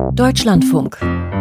Deutschlandfunk.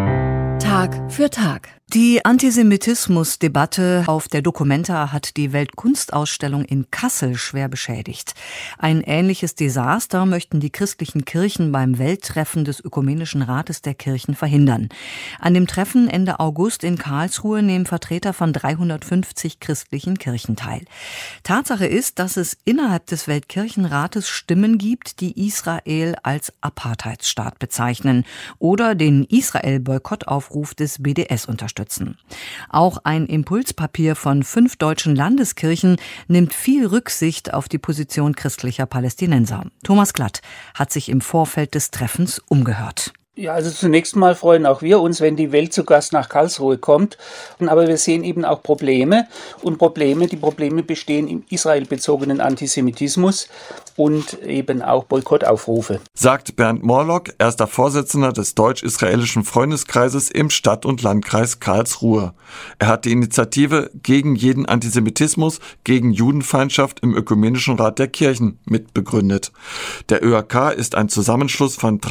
Tag für Tag. Die Antisemitismusdebatte auf der Documenta hat die Weltkunstausstellung in Kassel schwer beschädigt. Ein ähnliches Desaster möchten die christlichen Kirchen beim Welttreffen des Ökumenischen Rates der Kirchen verhindern. An dem Treffen Ende August in Karlsruhe nehmen Vertreter von 350 christlichen Kirchen teil. Tatsache ist, dass es innerhalb des Weltkirchenrates Stimmen gibt, die Israel als Apartheidsstaat bezeichnen oder den Israel-Boykottaufruf des BDS unterstützen. Auch ein Impulspapier von 5 deutschen Landeskirchen nimmt viel Rücksicht auf die Position christlicher Palästinenser. Thomas Glatt hat sich im Vorfeld des Treffens umgehört. Ja, also zunächst mal freuen auch wir uns, wenn die Welt zu Gast nach Karlsruhe kommt. Aber wir sehen eben auch Probleme. Und die Probleme bestehen im israelbezogenen Antisemitismus und eben auch Boykottaufrufe. Sagt Bernd Morlock, erster Vorsitzender des deutsch-israelischen Freundeskreises im Stadt- und Landkreis Karlsruhe. Er hat die Initiative gegen jeden Antisemitismus, gegen Judenfeindschaft im Ökumenischen Rat der Kirchen mitbegründet. Der ÖAK ist ein Zusammenschluss von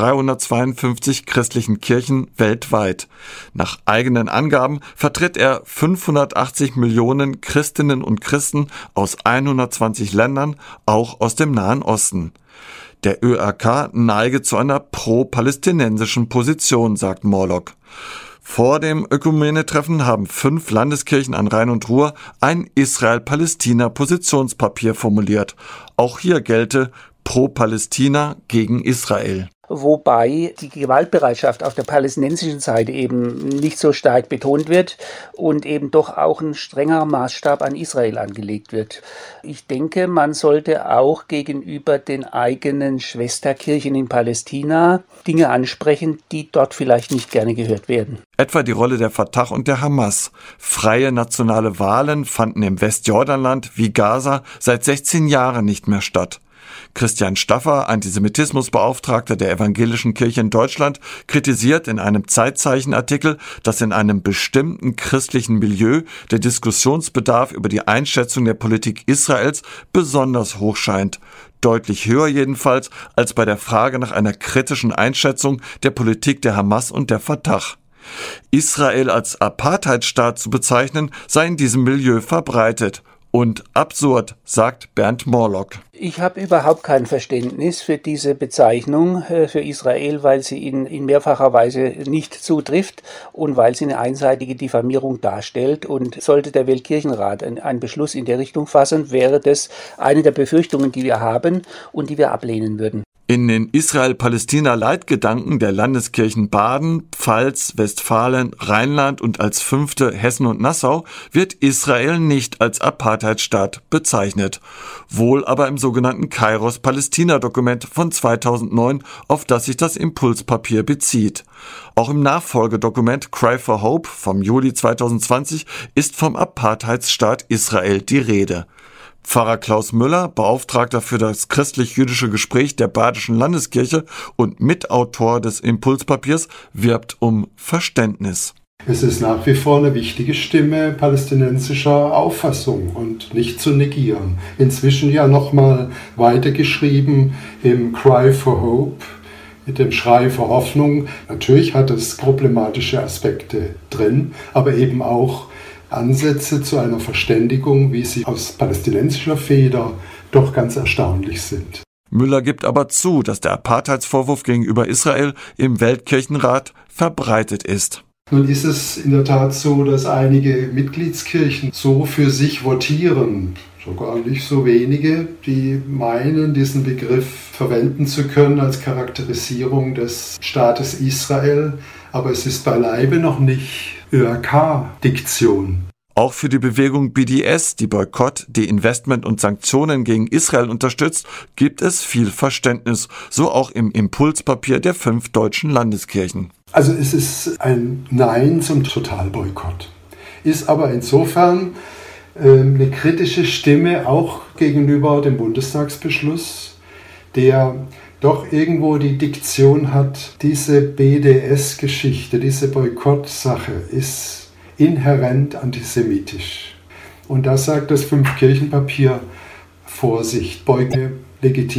352 christlichen Kirchen weltweit. Nach eigenen Angaben vertritt er 580 Millionen Christinnen und Christen aus 120 Ländern, auch aus dem Nahen Osten. Der ÖAK neige zu einer pro-palästinensischen Position, sagt Morlock. Vor dem Ökumene-Treffen haben 5 Landeskirchen an Rhein und Ruhr ein Israel-Palästina-Positionspapier formuliert. Auch hier gelte pro-Palästina gegen Israel. Wobei die Gewaltbereitschaft auf der palästinensischen Seite eben nicht so stark betont wird und eben doch auch ein strenger Maßstab an Israel angelegt wird. Ich denke, man sollte auch gegenüber den eigenen Schwesterkirchen in Palästina Dinge ansprechen, die dort vielleicht nicht gerne gehört werden. Etwa die Rolle der Fatah und der Hamas. Freie nationale Wahlen fanden im Westjordanland wie Gaza seit 16 Jahren nicht mehr statt. Christian Staffer, Antisemitismusbeauftragter der Evangelischen Kirche in Deutschland, kritisiert in einem Zeitzeichen-Artikel, dass in einem bestimmten christlichen Milieu der Diskussionsbedarf über die Einschätzung der Politik Israels besonders hoch scheint. Deutlich höher jedenfalls als bei der Frage nach einer kritischen Einschätzung der Politik der Hamas und der Fatah. Israel als Apartheidsstaat zu bezeichnen, sei in diesem Milieu verbreitet. Und absurd, sagt Bernd Morlock. Ich habe überhaupt kein Verständnis für diese Bezeichnung für Israel, weil sie in mehrfacher Weise nicht zutrifft und weil sie eine einseitige Diffamierung darstellt. Und sollte der Weltkirchenrat einen Beschluss in der Richtung fassen, wäre das eine der Befürchtungen, die wir haben und die wir ablehnen würden. In den Israel-Palästina-Leitgedanken der Landeskirchen Baden, Pfalz, Westfalen, Rheinland und als 5. Hessen und Nassau wird Israel nicht als Apartheidsstaat bezeichnet. Wohl aber im sogenannten Kairos-Palästina-Dokument von 2009, auf das sich das Impulspapier bezieht. Auch im Nachfolgedokument Cry for Hope vom Juli 2020 ist vom Apartheidsstaat Israel die Rede. Pfarrer Klaus Müller, Beauftragter für das christlich-jüdische Gespräch der Badischen Landeskirche und Mitautor des Impulspapiers, wirbt um Verständnis. Es ist nach wie vor eine wichtige Stimme palästinensischer Auffassung und nicht zu negieren. Inzwischen ja nochmal weitergeschrieben im Cry for Hope, mit dem Schrei vor Hoffnung. Natürlich hat es problematische Aspekte drin, aber eben auch Ansätze zu einer Verständigung, wie sie aus palästinensischer Feder doch ganz erstaunlich sind. Müller gibt aber zu, dass der Apartheidsvorwurf gegenüber Israel im Weltkirchenrat verbreitet ist. Nun ist es in der Tat so, dass einige Mitgliedskirchen so für sich votieren, sogar nicht so wenige, die meinen, diesen Begriff verwenden zu können als Charakterisierung des Staates Israel. Aber es ist beileibe noch nicht ÖAK-Diktion. Auch für die Bewegung BDS, die Boykott, Deinvestment und Sanktionen gegen Israel unterstützt, gibt es viel Verständnis, so auch im Impulspapier der 5 deutschen Landeskirchen. Also es ist ein Nein zum Totalboykott, ist aber insofern eine kritische Stimme auch gegenüber dem Bundestagsbeschluss, der doch irgendwo die Diktion hat, diese BDS-Geschichte, diese Boykott-Sache ist inhärent antisemitisch. Und da sagt das 5-Kirchenpapier, Vorsicht, Beuge legitim.